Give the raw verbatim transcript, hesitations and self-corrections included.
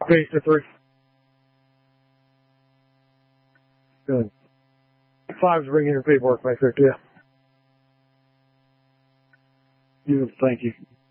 Base to three. Good. Five's bringing your paperwork back there to you. You, thank you.